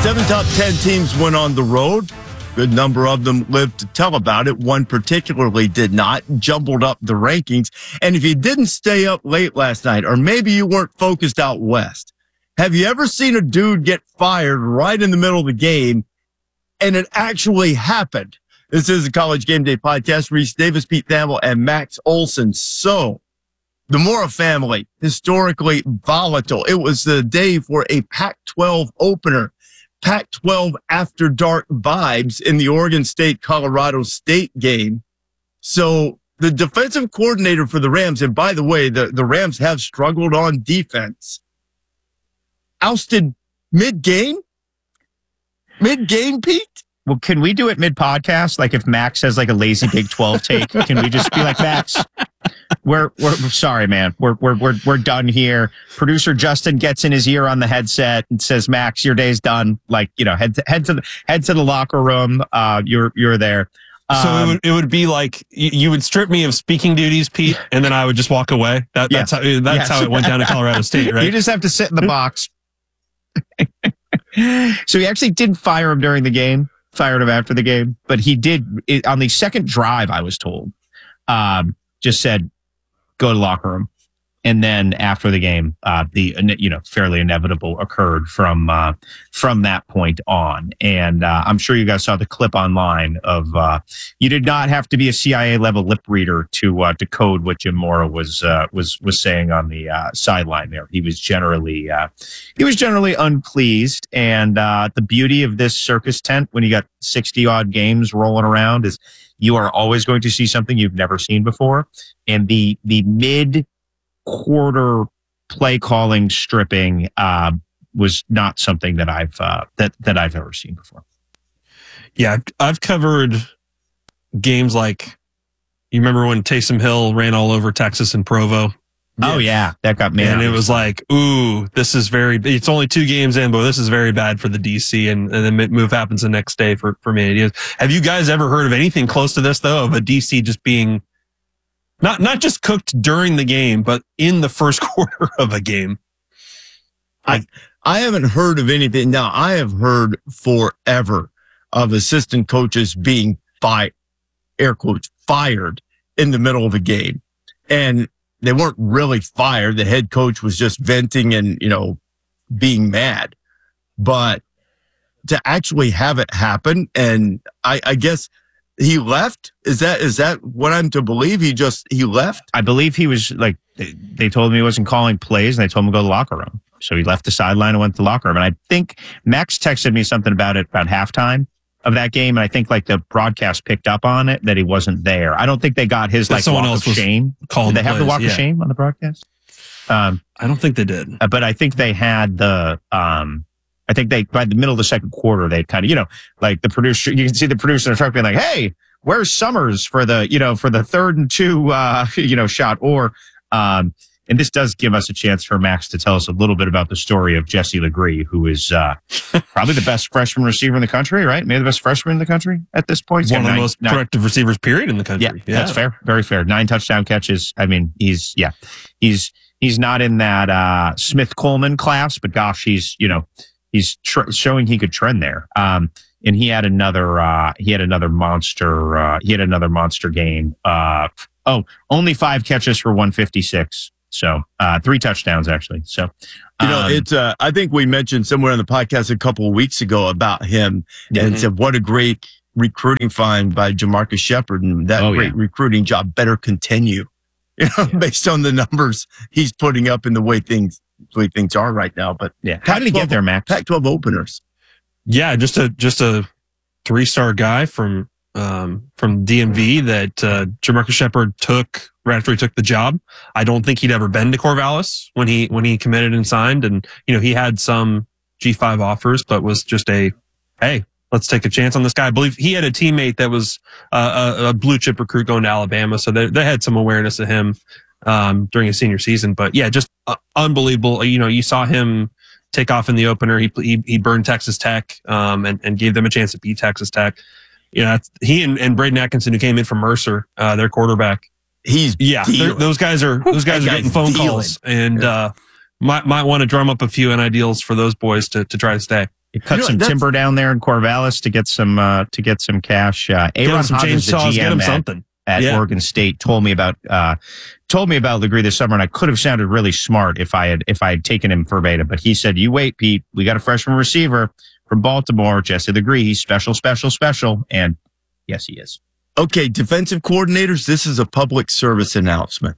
7 top 10 teams went on the road. Good number of them lived to tell about it. One particularly did not, jumbled up the rankings. And if you didn't stay up late last night, or maybe you weren't focused out west, have you ever seen a dude get fired right in the middle of the game and it actually happened? This is the College Game Day podcast. Reese Davis, Pete Thamel, and Max Olson. So, the Mora family, historically volatile. It was the day for a Pac-12 opener. Pac-12 after dark vibes in the Oregon State-Colorado State game. So the defensive coordinator for the Rams, and by the way, the Rams have struggled on defense, ousted mid-game? Mid-game, Pete? Well, can we do it mid-podcast? Like if Max has like a lazy Big 12 take, can we just be like, Max, we're sorry, man. We're done here. Producer Justin gets in his ear on the headset and says, Max, your day's done. Like, you know, head to the locker room. You're there. So it would be like you would strip me of speaking duties, Pete, and then I would just walk away. That's how it went down to Colorado State, right? You just have to sit in the box. So he actually didn't fire him during the game. Fired him after the game, but he did on the second drive. I was told, just said, "Go to the locker room," and then after the game, the fairly inevitable occurred from that point on. And I'm sure you guys saw the clip online of you did not have to be a CIA level lip reader to decode what Jim Mora was saying on the sideline there. He was generally unpleased. And the beauty of this circus tent when you got 60 odd games rolling around is you are always going to see something you've never seen before. And the mid quarter play calling stripping was not something that I've ever seen before. Yeah, I've covered games like, you remember when Taysom Hill ran all over Texas and Provo? Oh yeah, that got me. And it was like, ooh, this is it's only 2 games in, but this is very bad for the DC. And then move happens the next day for me. Have you guys ever heard of anything close to this though, of a DC just being not just cooked during the game, but in the first quarter of a game? I haven't heard of anything. Now, I have heard forever of assistant coaches being air quotes, fired in the middle of a game. And they weren't really fired. The head coach was just venting and, being mad. But to actually have it happen, and I guess he left. Is that what I'm to believe? He left? I believe he was like, they told him he wasn't calling plays and they told him to go to the locker room. So he left the sideline and went to the locker room. And I think Max texted me something about it about halftime of that game. And I think like the broadcast picked up on it that he wasn't there. I don't think they got his like walk of shame. Did they have the walk of shame on the broadcast? I don't think they did. But I think they had the, I think they, by the middle of the second quarter, they kind of, like the producer, you can see the producer in the truck being like, hey, where's Summers for the 3rd and 2, shot? Or, and this does give us a chance for Max to tell us a little bit about the story of Jesse Legree, who is probably the best freshman receiver in the country, right? Maybe the best freshman in the country at this point. One of the most productive receivers, period, in the country. Yeah, that's fair. Very fair. 9 touchdown catches. I mean, he's not in that Smith Coleman class, but gosh, he's showing he could trend there. And he had another monster game. Only 5 catches for 156. So 3 touchdowns actually. So it's I think we mentioned somewhere on the podcast a couple of weeks ago about him and said what a great recruiting find by Jamarcus Shepard, and that recruiting job better continue. Based on the numbers he's putting up and the way things are right now. But yeah, how did he get there, Max? Pac-12 openers. Yeah, just a 3-star guy from DMV that Jamarcus Shepard took right after he took the job. I don't think he'd ever been to Corvallis when he committed and signed, and he had some G5 offers, but was just hey, let's take a chance on this guy. I believe he had a teammate that was a blue chip recruit going to Alabama, so they had some awareness of him during his senior season. But yeah, just unbelievable. You saw him take off in the opener. He burned Texas Tech and gave them a chance to beat Texas Tech. He and Braden Atkinson, who came in from Mercer, their quarterback. Those guys are getting phone calls, and might want to drum up a few NIL deals for those boys to try to stay. You cut some that's- timber down there in Corvallis to get some cash. Get him Aaron some Hodges, the chainsaws, get him GM something. at Yeah. Oregon State, told me about Legree this summer, and I could have sounded really smart if I had taken him verbatim. But he said, "You wait, Pete. We got a freshman receiver from Baltimore, Jesse Legree. He's special, special, special." And yes, he is. Okay, defensive coordinators, this is a public service announcement.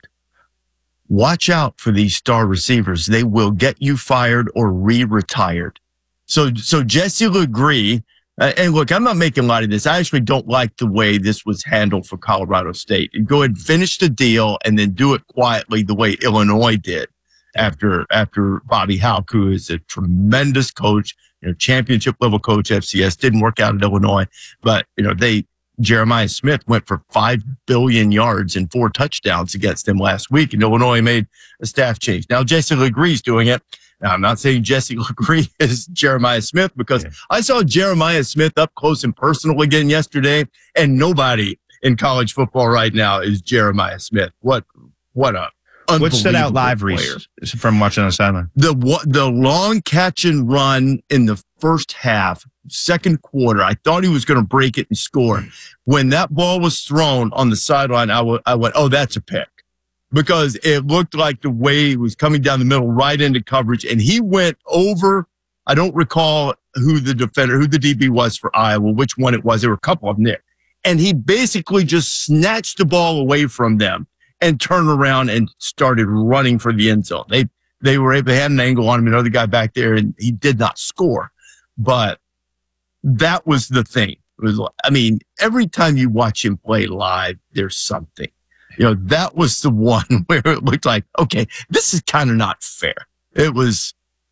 Watch out for these star receivers. They will get you fired or re-retired. So Jesse Legree, and look, I'm not making light of this. I actually don't like the way this was handled for Colorado State. Go ahead and finish the deal and then do it quietly the way Illinois did after Bobby Hauck, who is a tremendous coach, championship level coach, FCS, didn't work out at Illinois, but Jeremiah Smith went for 5 billion yards and 4 touchdowns against them last week, and Illinois made a staff change. Now Jesse Legree's doing it. Now, I'm not saying Jesse Legree is Jeremiah Smith, because I saw Jeremiah Smith up close and personal again yesterday, and nobody in college football right now is Jeremiah Smith. What a What stood out live, player. Reese, from watching on the sideline? The long catch and run in the first half, second quarter, I thought he was going to break it and score. When that ball was thrown on the sideline, I went, oh, that's a pick. Because it looked like the way he was coming down the middle right into coverage, and he went over. I don't recall who the DB was for Iowa, which one it was. There were a couple of them there. And he basically just snatched the ball away from them and turned around and started running for the end zone. They had an angle on him, another guy back there, and he did not score. But that was the thing. It was, every time you watch him play live, there's something. That was the one where it looked like, okay, this is kind of not fair. It was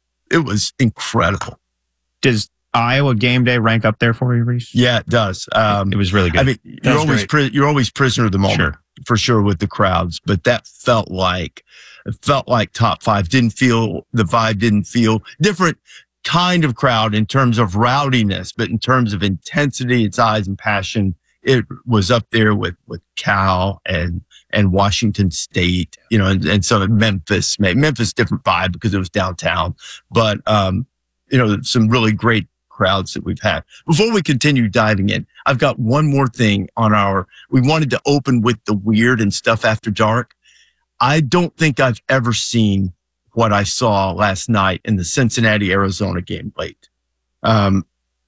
incredible. Does Iowa game day rank up there for you, Reese? Yeah, it does. It was really good. You're always prisoner of the moment, for sure, with the crowds. But that felt like top 5. The vibe didn't feel different. Kind of crowd in terms of rowdiness, but in terms of intensity and size and passion, it was up there with Cal and Washington State, and so Memphis, different vibe because it was downtown, but, some really great crowds that we've had. Before we continue diving in, I've got one more thing we wanted to open with the weird and stuff after dark. I don't think I've ever seen what I saw last night in the Cincinnati, Arizona game late. I'm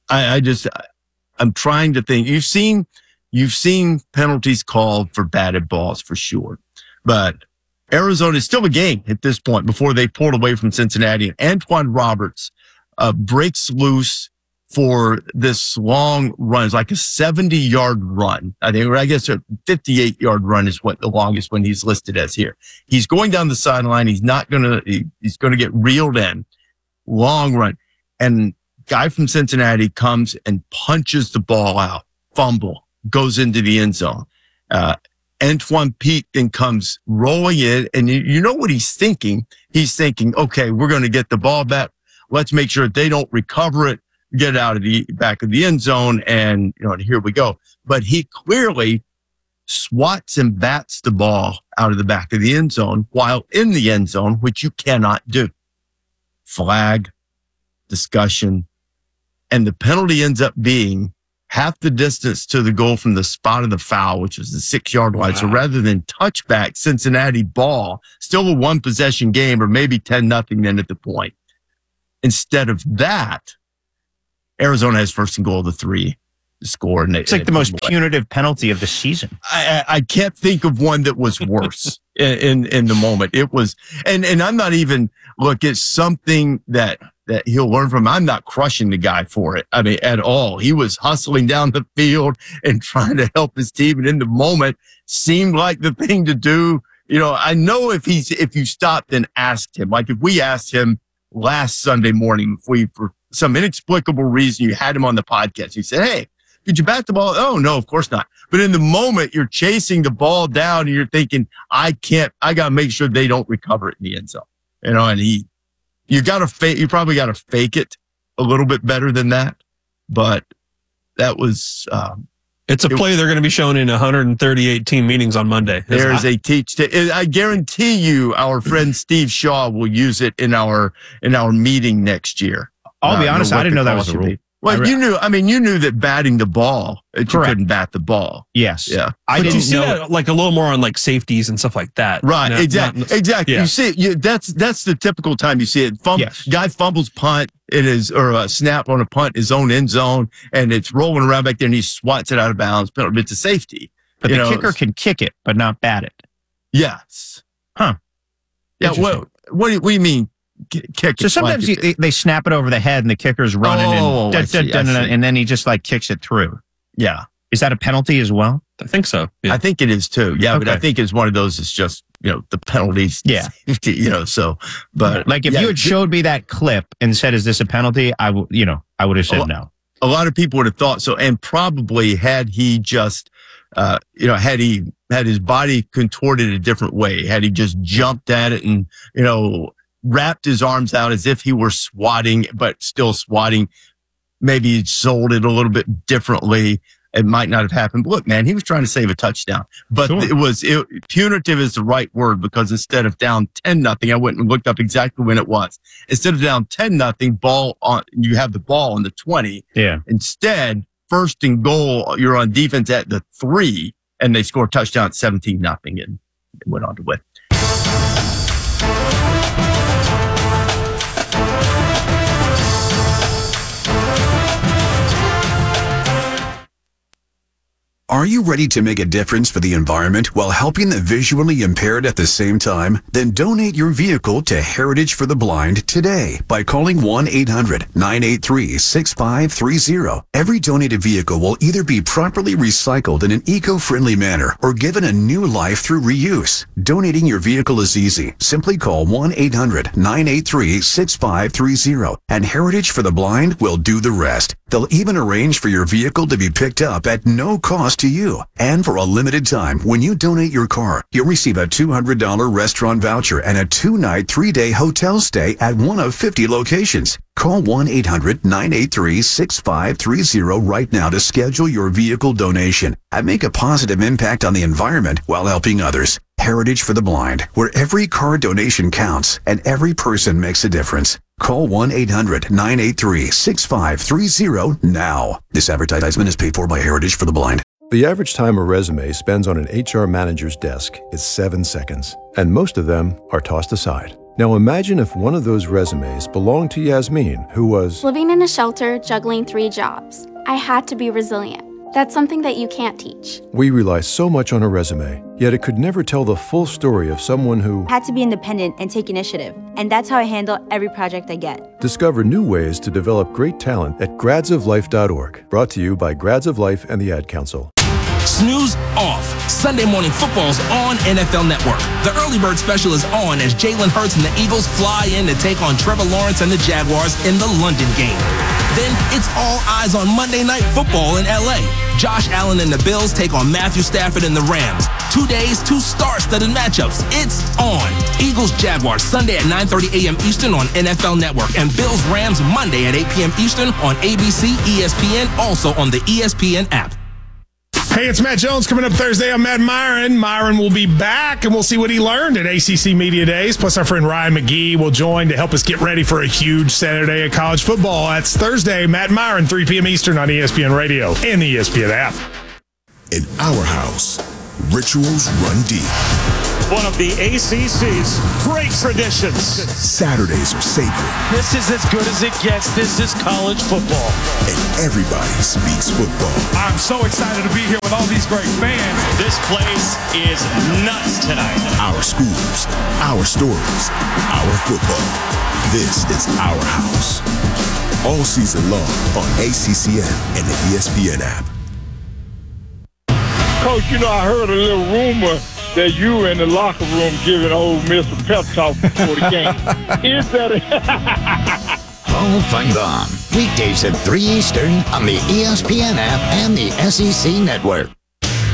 trying to think. You've seen penalties called for batted balls for sure, but Arizona is still a game at this point before they pulled away from Cincinnati. And Antoine Roberts breaks loose for this long run. It's like a 70-yard run. I guess a 58-yard run is what the longest one he's listed as here. He's going down the sideline. He's going to get reeled in. Long run. And guy from Cincinnati comes and punches the ball out. Fumble. Goes into the end zone. Antoine Peak then comes rolling in, and you know what he's thinking? He's thinking, okay, we're going to get the ball back. Let's make sure they don't recover it, get out of the back of the end zone, and here we go. But he clearly swats and bats the ball out of the back of the end zone while in the end zone, which you cannot do. Flag, discussion, and the penalty ends up being half the distance to the goal from the spot of the foul, which was the 6-yard line. Wow. So rather than touchback Cincinnati ball, still a 1-possession game, or maybe 10-0 then at the point. Instead of that, Arizona has first and goal of the 3 to score. And it's like the most punitive penalty of the season. I can't think of one that was worse in the moment. It was, and I'm not even, it's something that he'll learn from. I'm not crushing the guy for it. At all. He was hustling down the field and trying to help his team. And in the moment seemed like the thing to do. I know if you stopped and asked him, like if we asked him last Sunday morning, for some inexplicable reason, you had him on the podcast. He said, hey, did you bat the ball? Oh, no, of course not. But in the moment, you're chasing the ball down and you're thinking, I got to make sure they don't recover it in the end zone. And you probably got to fake it a little bit better than that. But that was, it's a play they're going to be shown in 138 team meetings on Monday. There's a I guarantee you our friend Steve Shaw will use it in our meeting next year. I'll be honest, what I didn't the know that call was a should rule. be. Well, you knew that batting the ball, that you Correct. couldn't bat the ball. Yes. Yeah. I But didn't you see know. that like a little more on like safeties and stuff like that. Right, Not- exactly. not- Exactly. yeah. You see it. That's the typical time you see it. Yes. Guy fumbles punt or a snap on a punt, his own end zone, and it's rolling around back there, and he swats it out of bounds. But it's a safety. But You the know, kicker can kick it, but not bat it. Yes. Huh. Yeah. Interesting. What do you mean? Kick So it? sometimes Like they snap it over the head and the kicker's running Oh, and, I see. and then he just like kicks it through. yeah. Is that a penalty as well? I think so. Yeah. I think it is too. Yeah, but I Okay. think it's one of those. It's just the penalties. Yeah. So, but Like if yeah, you had showed me that clip and said, "Is this a penalty?" I would have said no. a lot of people would have thought so, and probably had he just, had his body contorted a different way, had he just jumped at it and wrapped his arms out as if he were swatting, but still swatting, maybe he sold it a little bit differently. It might not have happened. But look, man, he was trying to save a touchdown. But Sure. Punitive is the right word, because instead of down 10-0, I went and looked up exactly when it was. Instead of down 10-0, you have the ball on the 20. Yeah. Instead, first and goal, you're on defense at the 3, and they score a touchdown at 17-0, and they went on to win. Are you ready to make a difference for the environment while helping the visually impaired at the same time? Then donate your vehicle to Heritage for the Blind today by calling 1-800-983-6530. Every donated vehicle will either be properly recycled in an eco-friendly manner or given a new life through reuse. Donating your vehicle is easy. Simply call 1-800-983-6530 and Heritage for the Blind will do the rest. They'll even arrange for your vehicle to be picked up at no cost to you. And for a limited time, when you donate your car, you'll receive a $200 restaurant voucher and a 2-night, 3-day hotel stay at one of 50 locations. Call 1-800-983-6530 right now to schedule your vehicle donation and make a positive impact on the environment while helping others. Heritage for the Blind, where every car donation counts and every person makes a difference. Call 1-800-983-6530 now. This advertisement is paid for by Heritage for the Blind. The average time a resume spends on an HR manager's desk is 7 seconds, and most of them are tossed aside. Now imagine if one of those resumes belonged to Yasmin, who was living in a shelter, juggling 3 jobs. I had to be resilient. That's something that you can't teach. We rely so much on a resume, yet it could never tell the full story of someone who had to be independent and take initiative. And that's how I handle every project I get. Discover new ways to develop great talent at gradsoflife.org. Brought to you by Grads of Life and the Ad Council. Snooze off. Sunday Morning Football's on NFL Network. The early bird special is on as Jalen Hurts and the Eagles fly in to take on Trevor Lawrence and the Jaguars in the London game. Then it's all eyes on Monday Night Football in LA. Josh Allen and the Bills take on Matthew Stafford and the Rams. 2 days, 2 star-studded matchups. It's on. Eagles-Jaguars Sunday at 9:30 a.m. Eastern on NFL Network, and Bills-Rams Monday at 8 p.m. Eastern on ABC, ESPN, also on the ESPN app. Hey, it's Matt Jones coming up Thursday. I'm Matt Myron. Myron will be back, and we'll see what he learned at ACC Media Days. Plus, our friend Ryan McGee will join to help us get ready for a huge Saturday of college football. That's Thursday. Matt Myron, 3 p.m. Eastern on ESPN Radio and the ESPN app. In our house, rituals run deep. One of the ACC's great traditions. Saturdays are sacred. This is as good as it gets. This is college football. And everybody speaks football. I'm so excited to be here with all these great fans. This place is nuts tonight. Our schools, our stories, our football. This is our house. All season long on ACCN and the ESPN app. Coach, I heard a little rumor that you in the locker room giving Ole Miss a pep talk before the game. Is that Hall Fight On. Weekdays at 3 Eastern on the ESPN app and the SEC Network.